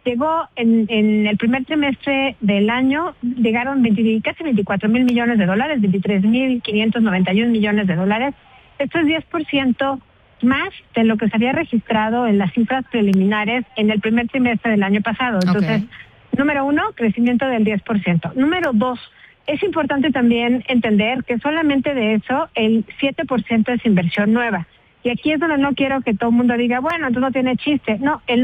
llegó en el primer trimestre del año, llegaron casi 24 mil millones de dólares, 23.591 millones de dólares. Esto es 10% más de lo que se había registrado en las cifras preliminares en el primer trimestre del año pasado. Entonces, número uno, crecimiento del 10%. Número dos, es importante también entender que solamente de eso el 7% es inversión nueva. Y aquí es donde no quiero que todo el mundo diga, bueno, entonces no tiene chiste. No, el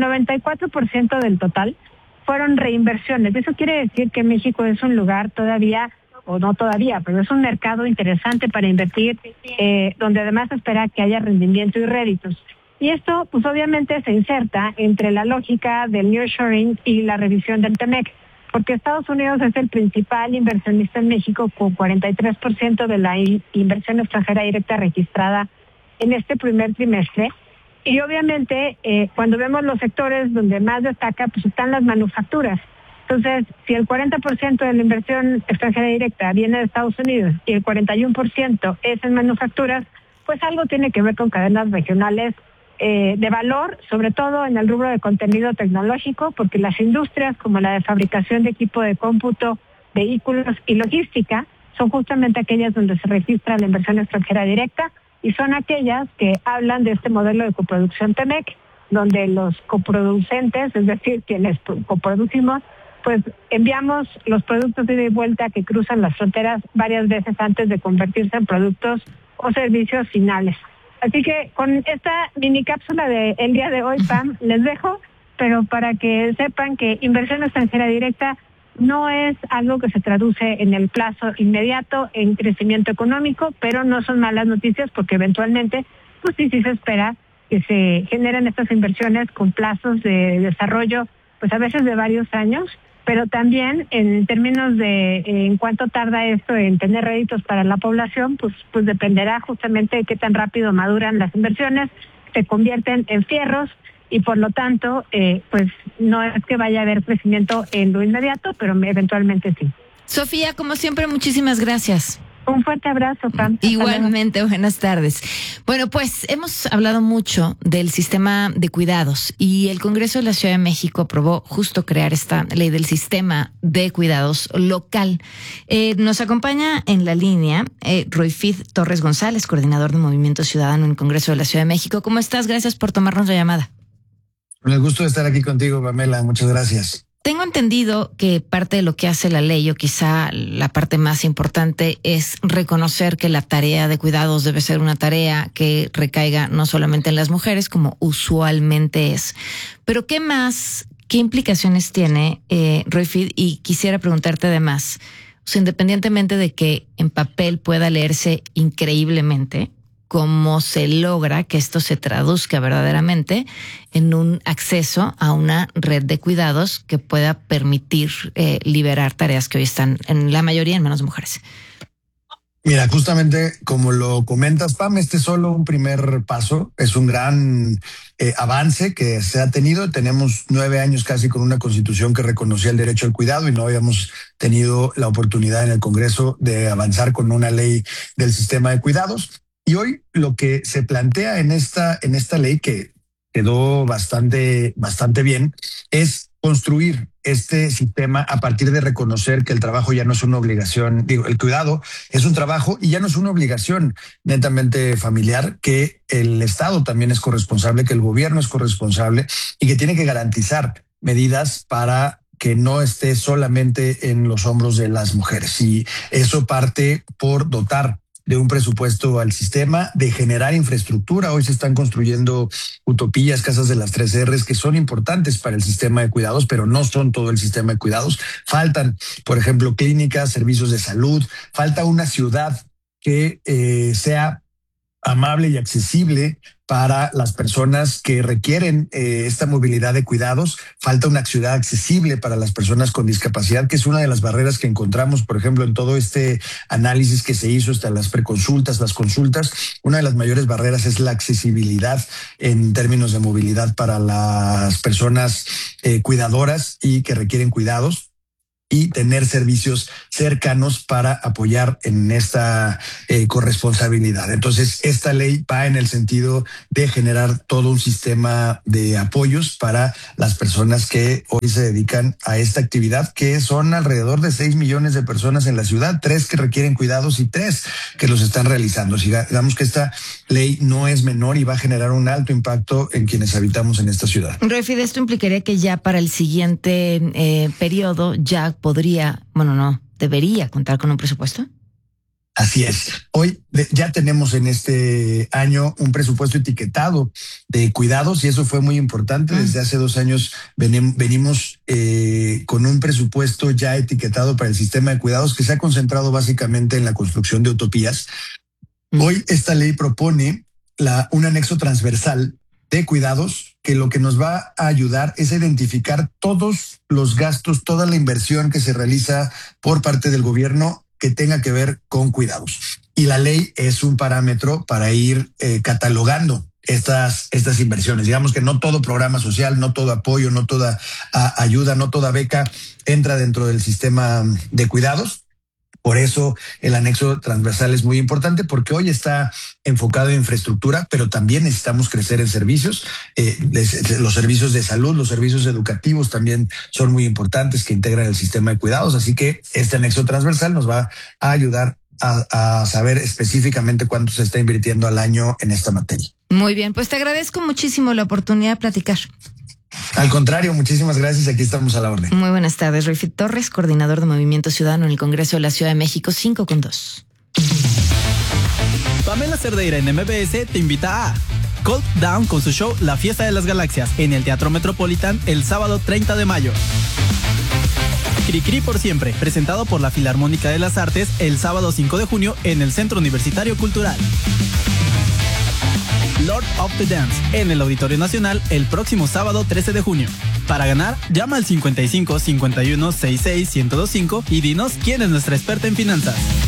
94% del total fueron reinversiones. Eso quiere decir que México es un lugar todavía, o no todavía, pero es un mercado interesante para invertir, donde además se espera que haya rendimiento y réditos. Y esto, pues obviamente se inserta entre la lógica del nearshoring y la revisión del TEMEC, porque Estados Unidos es el principal inversionista en México con 43% de la inversión extranjera directa registrada en este primer trimestre. Y obviamente cuando vemos los sectores donde más destaca, pues están las manufacturas. Entonces, si el 40% de la inversión extranjera directa viene de Estados Unidos y el 41% es en manufacturas, pues algo tiene que ver con cadenas regionales de valor, sobre todo en el rubro de contenido tecnológico, porque las industrias como la de fabricación de equipo de cómputo, vehículos y logística son justamente aquellas donde se registra la inversión extranjera directa y son aquellas que hablan de este modelo de coproducción TEMEC, donde los coproducentes, es decir, quienes coproducimos, pues enviamos los productos de ida y vuelta que cruzan las fronteras varias veces antes de convertirse en productos o servicios finales. Así que con esta mini cápsula del día de hoy, Pam, les dejo, pero para que sepan que inversión extranjera directa no es algo que se traduce en el plazo inmediato en crecimiento económico, pero no son malas noticias porque eventualmente, pues sí se espera que se generen estas inversiones con plazos de desarrollo, pues a veces de varios años, pero también en términos de en cuánto tarda esto en tener réditos para la población, pues dependerá justamente de qué tan rápido maduran las inversiones, se convierten en fierros y por lo tanto, pues no es que vaya a haber crecimiento en lo inmediato, pero eventualmente sí. Sofía, como siempre, muchísimas gracias. Un fuerte abrazo, Pam. Igualmente, buenas tardes. Bueno, pues hemos hablado mucho del sistema de cuidados y el Congreso de la Ciudad de México aprobó justo crear esta ley del sistema de cuidados local. Nos acompaña en la línea Roifid Torres González, coordinador de Movimiento Ciudadano en el Congreso de la Ciudad de México. ¿Cómo estás? Gracias por tomarnos la llamada. Me gusto estar aquí contigo, Pamela. Muchas gracias. Tengo entendido que parte de lo que hace la ley, o quizá la parte más importante, es reconocer que la tarea de cuidados debe ser una tarea que recaiga no solamente en las mujeres, como usualmente es. Pero ¿qué más? ¿Qué implicaciones tiene, Roifid? Y quisiera preguntarte además, o sea, independientemente de que en papel pueda leerse increíblemente, cómo se logra que esto se traduzca verdaderamente en un acceso a una red de cuidados que pueda permitir liberar tareas que hoy están en la mayoría en manos de mujeres. Mira, justamente como lo comentas, Pam, este es solo un primer paso, es un gran avance que se ha tenido. Tenemos 9 años casi con una constitución que reconocía el derecho al cuidado y no habíamos tenido la oportunidad en el Congreso de avanzar con una ley del sistema de cuidados. Y hoy lo que se plantea en esta ley, que quedó bastante bien, es construir este sistema a partir de reconocer que el trabajo ya no es una obligación, el cuidado es un trabajo y ya no es una obligación netamente familiar, que el Estado también es corresponsable, que el gobierno es corresponsable y que tiene que garantizar medidas para que no esté solamente en los hombros de las mujeres. Y eso parte por dotar de un presupuesto al sistema, de generar infraestructura. Hoy se están construyendo utopías, casas de las 3 Rs, que son importantes para el sistema de cuidados, pero no son todo el sistema de cuidados. Faltan, por ejemplo, clínicas, servicios de salud. Falta una ciudad que sea amable y accesible para las personas que requieren esta movilidad de cuidados. Falta una ciudad accesible para las personas con discapacidad, que es una de las barreras que encontramos, por ejemplo, en todo este análisis que se hizo hasta las preconsultas, las consultas. Una de las mayores barreras es la accesibilidad en términos de movilidad para las personas cuidadoras y que requieren cuidados. y tener servicios cercanos para apoyar en esta corresponsabilidad. Entonces, esta ley va en el sentido de generar todo un sistema de apoyos para las personas que hoy se dedican a esta actividad, que son alrededor de 6 millones de personas en la ciudad, 3 que requieren cuidados y 3 que los están realizando. Digamos que esta ley no es menor y va a generar un alto impacto en quienes habitamos en esta ciudad. Refide, esto implicaría que ya para el siguiente periodo ya debería contar con un presupuesto. Así es. Hoy ya tenemos en este año un presupuesto etiquetado de cuidados y eso fue muy importante. Desde hace 2 años venimos con un presupuesto ya etiquetado para el sistema de cuidados que se ha concentrado básicamente en la construcción de utopías. Hoy esta ley propone un anexo transversal de cuidados que lo que nos va a ayudar es a identificar todos los gastos, toda la inversión que se realiza por parte del gobierno que tenga que ver con cuidados. Y la ley es un parámetro para ir catalogando estas inversiones. Digamos que no todo programa social, no todo apoyo, no toda ayuda, no toda beca entra dentro del sistema de cuidados. Por eso el anexo transversal es muy importante porque hoy está enfocado en infraestructura, pero también necesitamos crecer en servicios. Los servicios de salud, los servicios educativos también son muy importantes que integran el sistema de cuidados. Así que este anexo transversal nos va a ayudar a saber específicamente cuánto se está invirtiendo al año en esta materia. Muy bien, pues te agradezco muchísimo la oportunidad de platicar. Al contrario, muchísimas gracias. Aquí estamos a la orden. Muy buenas tardes. Refid Torres, coordinador de Movimiento Ciudadano en el Congreso de la Ciudad de México, 5:2. Pamela Cerdeira en MBS te invita a Cold Down con su show La Fiesta de las Galaxias en el Teatro Metropolitan el sábado 30 de mayo. Cricri por siempre, presentado por la Filarmónica de las Artes el sábado 5 de junio en el Centro Universitario Cultural. Lord of the Dance en el Auditorio Nacional el próximo sábado 13 de junio. Para ganar, llama al 55 51 66 1025 y dinos quién es nuestra experta en finanzas.